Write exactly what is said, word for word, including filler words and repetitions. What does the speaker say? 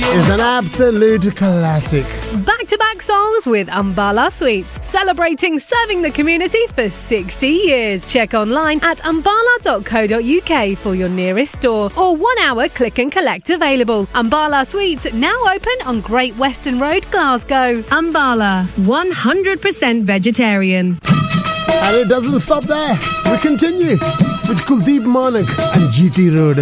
is an absolute classic. Back-to-back songs with Ambala Sweets, celebrating serving the community for sixty years. Check online at ambala dot co dot uk for your nearest store or one-hour click and collect available. Ambala Sweets now open on Great Western Road, Glasgow. Ambala, one hundred percent vegetarian. And it doesn't stop there. We continue with Kuldeep Manak and G T Road.